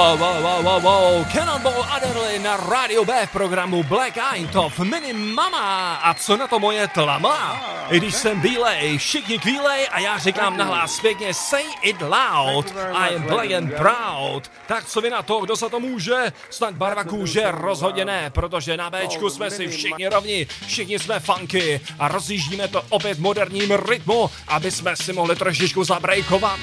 Wow. Cannonball Adderley na rádiu B v programu Black Einthoff, Mini Mama. A co na to moje tlama? I když jsem bílej, všichni kvílej a já říkám nahlas pěkně say it loud. I am black and proud. Tak co vy na to, kdo za to může? Snad barva kůže rozhodně ne, protože na Bčku jsme si všichni rovni, všichni jsme funky a rozjíždíme to opět v moderním rytmu, aby jsme si mohli trošičku zabrejkovat.